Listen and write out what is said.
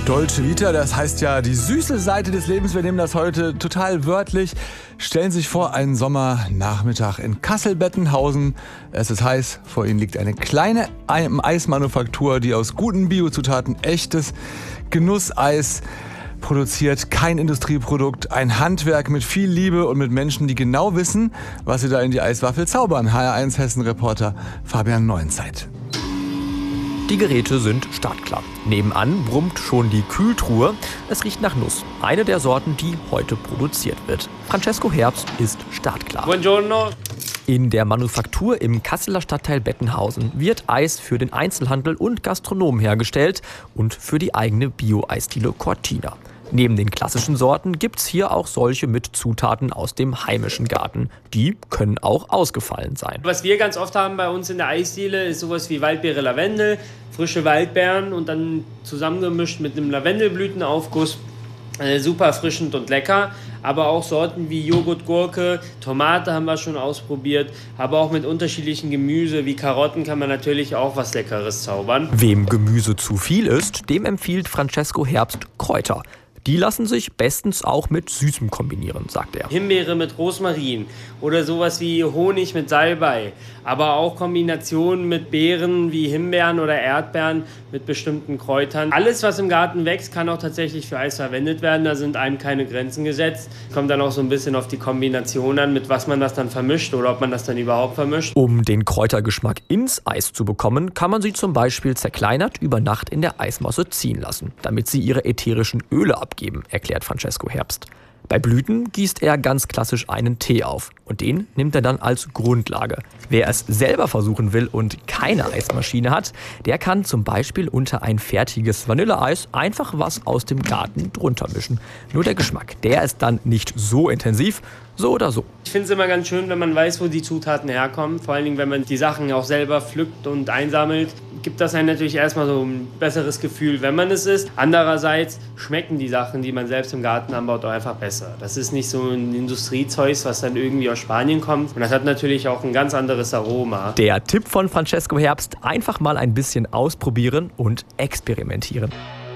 Dolce Vita, das heißt ja die süße Seite des Lebens. Wir nehmen das heute total wörtlich. Stellen Sie sich vor, einen Sommernachmittag in Kassel-Bettenhausen. Es ist heiß, vor Ihnen liegt eine kleine Eismanufaktur, die aus guten Biozutaten echtes Genusseis produziert. Kein Industrieprodukt, ein Handwerk mit viel Liebe und mit Menschen, die genau wissen, was sie da in die Eiswaffel zaubern. HR1 Hessen-Reporter Fabian Neuenzeit. Die Geräte sind startklar. Nebenan brummt schon die Kühltruhe. Es riecht nach Nuss. Eine der Sorten, die heute produziert wird. Francesco Herbst ist startklar. Buongiorno. In der Manufaktur im Kasseler Stadtteil Bettenhausen wird Eis für den Einzelhandel und Gastronomen hergestellt und für die eigene Bio-Eisdiele Cortina. Neben den klassischen Sorten gibt's hier auch solche mit Zutaten aus dem heimischen Garten. Die können auch ausgefallen sein. Was wir ganz oft haben bei uns in der Eisdiele ist sowas wie Waldbeere Lavendel, frische Waldbeeren und dann zusammengemischt mit einem Lavendelblütenaufguss. Super erfrischend und lecker, aber auch Sorten wie Joghurt, Gurke, Tomate haben wir schon ausprobiert, aber auch mit unterschiedlichen Gemüse wie Karotten kann man natürlich auch was Leckeres zaubern. Wem Gemüse zu viel ist, dem empfiehlt Francesco Herbst Kräuter. Die lassen sich bestens auch mit Süßem kombinieren, sagt er. Himbeere mit Rosmarin oder sowas wie Honig mit Salbei, aber auch Kombinationen mit Beeren wie Himbeeren oder Erdbeeren mit bestimmten Kräutern. Alles, was im Garten wächst, kann auch tatsächlich für Eis verwendet werden. Da sind einem keine Grenzen gesetzt. Kommt dann auch so ein bisschen auf die Kombination an, mit was man das dann vermischt oder ob man das dann überhaupt vermischt. Um den Kräutergeschmack ins Eis zu bekommen, kann man sie zum Beispiel zerkleinert über Nacht in der Eismasse ziehen lassen, damit sie ihre ätherischen Öle abgeben, erklärt Francesco Herbst. Bei Blüten gießt er ganz klassisch einen Tee auf und den nimmt er dann als Grundlage. Wer es selber versuchen will und keine Eismaschine hat, der kann zum Beispiel unter ein fertiges Vanilleeis einfach was aus dem Garten drunter mischen. Nur der Geschmack, der ist dann nicht so intensiv, so oder so. Ich finde es immer ganz schön, wenn man weiß, wo die Zutaten herkommen. Vor allen Dingen, wenn man die Sachen auch selber pflückt und einsammelt, gibt das einem natürlich erstmal so ein besseres Gefühl, wenn man es isst. Andererseits schmecken die Sachen, die man selbst im Garten anbaut, auch einfach besser. Das ist nicht so ein Industriezeug, was dann irgendwie aus Spanien kommt. Und das hat natürlich auch ein ganz anderes Aroma. Der Tipp von Francesco Herbst, einfach mal ein bisschen ausprobieren und experimentieren.